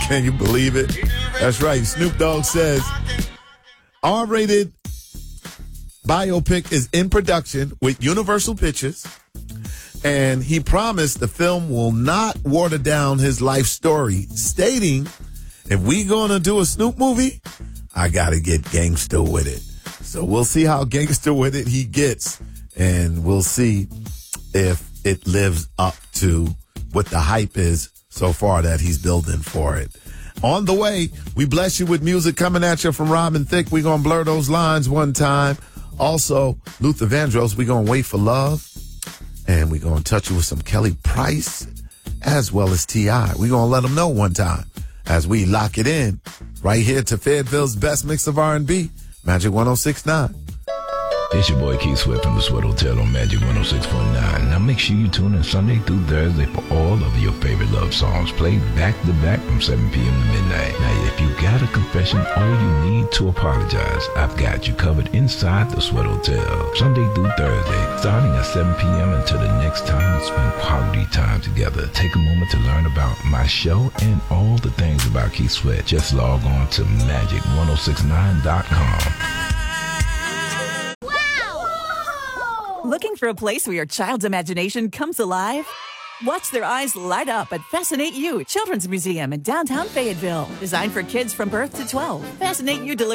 Can you believe it? That's right. Snoop Dogg says R-rated biopic is in production with Universal Pictures, and he promised the film will not water down his life story, stating, if we gonna do a Snoop movie, I gotta get gangster with it. So we'll see how gangster with it he gets, and we'll see if it lives up to what the hype is so far that he's building for it. On the way, we bless you with music coming at you from Robin Thicke. We're going to blur those lines one time. Also, Luther Vandross, we're going to wait for love. And we're going to touch you with some Kelly Price as well as T.I. We're going to let them know one time as we lock it in right here to Fayetteville's best mix of R&B, Magic 106.9. It's your boy Keith Sweat from the Sweat Hotel on Magic 106.9. Now make sure you tune in Sunday through Thursday for all of your favorite love songs played back to back from 7 p.m. to midnight. Now if you got a confession or you need to apologize, I've got you covered inside the Sweat Hotel. Sunday through Thursday, starting at 7 p.m. until the next time we spend quality time together. Take a moment to learn about my show and all the things about Keith Sweat. Just log on to magic1069.com. Looking for a place where your child's imagination comes alive? Watch their eyes light up at Fascinate You Children's Museum in downtown Fayetteville. Designed for kids from birth to 12. Fascinate You delivers